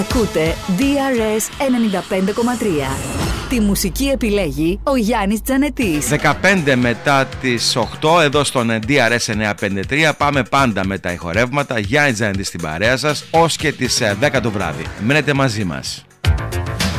Ακούτε DRS 95,3. Τη μουσική επιλέγει ο Γιάννης Τζανετής. 15 μετά τις 8 εδώ στον DRS 953. Πάμε πάντα με τα ηχορεύματα. Γιάννης Τζανετής στην παρέα σας ως και τις 10 το βράδυ. Μένετε μαζί μας.